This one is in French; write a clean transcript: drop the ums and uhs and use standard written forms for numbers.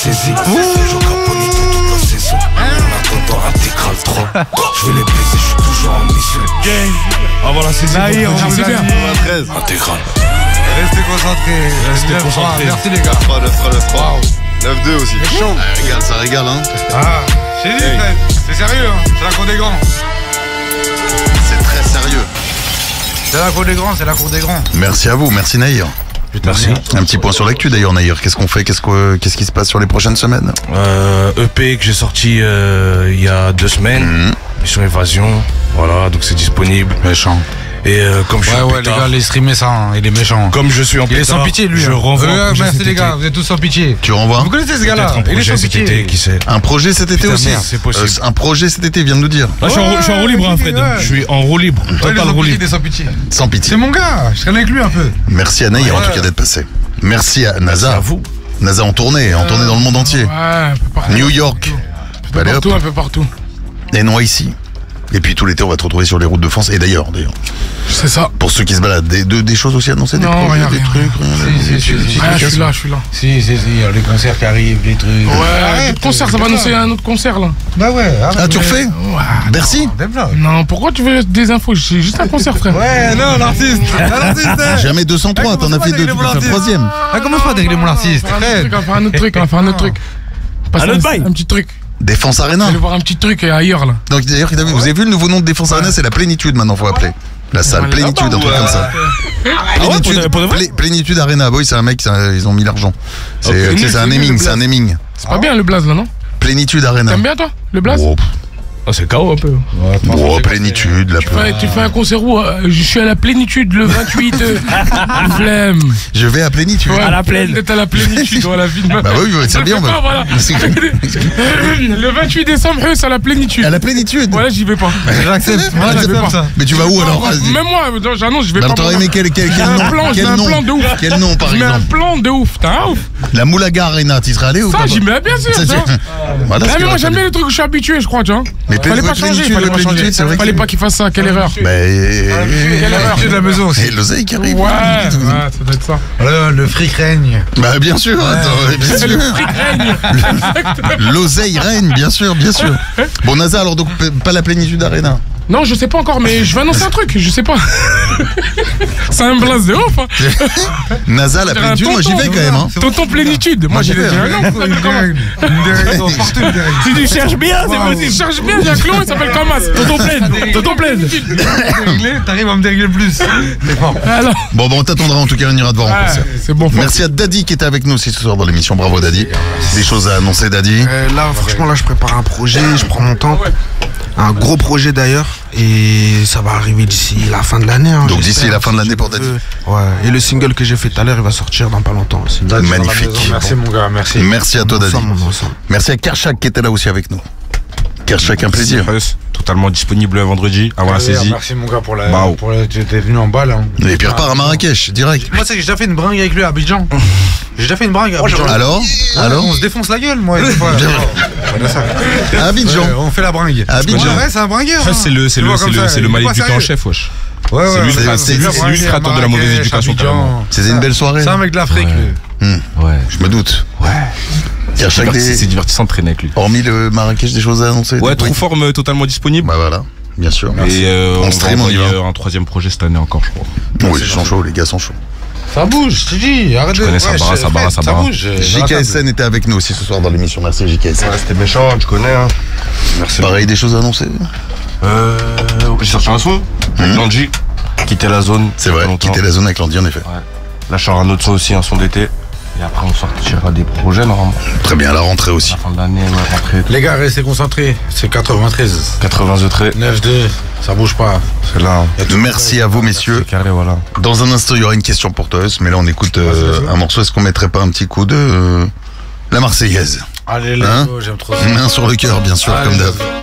saisie. Je caponne toute la saison. En attendant intégral 3. Je vais les baiser, je suis toujours en mission. Ah voilà, c'est ça. Merci bien. Intégral. Restez concentrés. Restez concentrés. Merci les gars. 3, 9, 3, 9, 3. 9-2 aussi. Chaud. Régale, ça régale, hein. Ah, j'ai dit, Fred. C'est sérieux, hein. C'est la cour des grands. C'est très sérieux. C'est la cour des grands, c'est la cour des grands. Merci à vous, merci Nahir. Merci. Un petit point sur l'actu d'ailleurs Nahir, qu'est-ce qu'on fait, qu'est-ce qui se passe sur les prochaines semaines? EP que j'ai sorti il y a 2 semaines. Mission Évasion. Voilà, donc c'est disponible. Méchant. Et comme je suis en Ouais, les pétard, gars, les streamer ça, hein. Il est méchant. comme je suis en Il est pétard, sans pitié, lui. je hein. renvoie un projet Merci cet les gars, été. vous êtes tous sans pitié. Tu renvoies Vous connaissez ce Peut-être gars-là? un Il est projet sans cet pitié. été, qui sait. un projet cet été Putain, aussi merde, c'est possible. Un projet cet été, viens de nous dire. Là, je suis en roue libre, hein, Fred. ouais. Je suis en roue libre. Total roue libre. Il est sans pitié. Sans pitié. C'est mon gars, je traîne avec lui un peu. Merci à Nahir en Ouais. tout cas d'être passé. Merci à Merci Naza. à vous. Naza en tournée dans le monde entier. Ouais, un peu partout. New York. Un peu Allez, hop. partout, un peu partout. Et non ici. Et puis tout l'été on va te retrouver sur les routes de France. Et d'ailleurs, C'est ça. pour ceux qui se baladent, des choses aussi annoncées, des Non, projets, rien, des rien. trucs. Si. Ah, je suis là, je suis là. Si, il y a les concerts qui arrivent, les trucs. Ouais, d'autres concerts, ça va annoncer un autre concert là. Bah ouais, arrête. Ah tu refais Ouais. Bercy. Développe. Non, pourquoi tu veux des infos? J'ai juste un concert, frère. Ouais, non, l'artiste. L'artiste, hein. Jamais 203, t'en as fait deux, tu peux faire le troisième. Ah, commence pas à dégler mon artiste. On va faire un autre truc, on va faire un autre truc. Passe Un autre bail. un petit truc. Défense Arena. Allez voir un petit truc ailleurs là. Donc d'ailleurs, vous avez vu le nouveau nom de Défense Arena, c'est la Plénitude maintenant, faut appeler. La salle, Voilà. Plénitude, un truc comme ça. Plénitude, pour de vrai Plénitude Arena, oui, c'est un mec, ils ont mis l'argent. C'est Ok. tu sais, c'est un Nul, naming, le c'est un blaze. naming. C'est pas bien le blaze là, non? Plénitude Arena. T'aimes bien toi, le blaze? Oh, Ah, c'est KO un peu. oh, Plénitude, la Tu fais un concert où je suis à la plénitude le 28 flemme. Je vais à Plénitude. Ouais, À la plaine. D'être à la plénitude, voilà, vite. Bah oui, c'est bien. Ah, voilà. Le 28 décembre, c'est à la plénitude. À la Plénitude. Voilà, j'y vais pas. J'accepte. Moi, j'y vais pas. ça. Mais tu vas où alors? Vas-y. Même moi, non, j'annonce, je vais Bah, pas. alors, t'aurais aimé quel J'ai un nom? plan, j'ai Quel un nom plan de ouf. Quel nom par Je mets un exemple? plan de ouf, t'as un ouf. La Moulaga Arena, t'y serais allé ou Ça, pas? j'y mets bien sûr. Ça, ça. Voilà, Ah, ce mais moi qu'il j'aime a bien les trucs où je suis habitué, je crois, tu vois. Mais Fallait pas changer, Plénitude, fallait pas Plénitude, changer. c'est vrai que- Fallait pas qu'il fasse ça, quelle erreur. Mais. Quelle erreur. de la maison aussi. Et l'oseille qui arrive. Ouais, ça doit être ça. Le fric règne. Bah bien sûr, attends, bien sûr. L'oseille règne, bien sûr, bien sûr. Bon Naza, alors donc pas la Plénitude Arena. Non, je sais pas encore, mais je vais annoncer un truc, je sais pas. C'est un blaze de ouf. Hein. Naza, la Dirais un Plénitude, moi j'y vais tonton. quand même. Hein. Tonton plénitude. Moi j'ai j'y vais, dit non, ça s'appelle comment? Si tu cherches bien, c'est Je possible. cherche bien, j'ai un clone, il s'appelle Kamas. Tonton plaide. Tonton plaide. T'arrives à me dérégler plus. C'est fort. Alors, Bon, on t'attendra en tout cas, on ira te voir en concert. c'est bon. Merci à Daddy qui était avec nous aussi ce soir dans l'émission. Bravo Daddy. Des choses à annoncer Daddy. Là, franchement, là, je prépare un projet, je prends mon temps. Un gros projet d'ailleurs. Et ça va arriver d'ici la fin de l'année. Hein, Donc j'espère. d'ici la fin de l'année pour Daddy. Ouais. Et le single que j'ai fait tout à l'heure, il va sortir dans pas longtemps aussi. Magnifique. Merci mon gars, merci. Merci à toi Daddy. Ensemble. Merci à Kershak qui était là aussi avec nous. Kershak, un plaisir. Totalement disponible le vendredi avant la saisie. Merci mon gars pour la. Bah, Tu étais venu en balle. Hein. Et puis repart à Marrakech, direct. Moi, c'est que j'ai déjà fait une bringue avec lui à Abidjan. J'ai déjà fait une bringue à Abidjan. Alors On se défonce la gueule, moi. Des fois. À Abidjan. Ouais, on fait la bringue. Abidjan. Ouais, c'est un bringueur. Ouais, hein. c'est Tu vois comme ça, le il est Mali pas du temps sérieux. chef, wesh. Ouais, C'est lui, ouais, c'est l'illustrateur de la mauvaise éducation, carrément. C'était une belle soirée. C'est un mec de l'Afrique, lui. Ouais. Je me doute. Kershak, C'est divertissant de traîner avec lui. hormis le Marrakech, des choses à annoncer. Ouais, des trucs. Trouforme totalement disponible. Bah voilà, bien sûr. Et On on stream, va on y envoyer va. un troisième projet cette année encore, je crois. Oui, ils sont chauds, les gars sont chauds. Ça bouge, je te dis. Arrête de. connais ça barre, ça barre, ça barre. bouge. JKSN était avec nous aussi ce soir dans l'émission. Merci JKSN. C'était méchant, tu connais. Hein. Merci. Pareil, des choses à annoncer. J'ai sorti un son avec Landy, quitter la zone. C'est vrai, quitter la zone avec Landy en effet. Là, je sors un autre son aussi, un son d'été. Et après, on sortira des projets normalement. Très bien, la rentrée aussi. La fin de l'année, la rentrée. Les gars, restez concentrés. C'est 93. 80 The traits. 9-2. Ça bouge pas. C'est là. Merci à vous, messieurs. C'est carré, voilà. Dans un instant, il y aura une question pour Toes, mais là, on écoute un morceau. Est-ce qu'on mettrait pas un petit coup de la Marseillaise? Allez, Hein let's go, j'aime trop ça. Main sur le cœur, bien sûr, Allez, comme let's d'hab. go.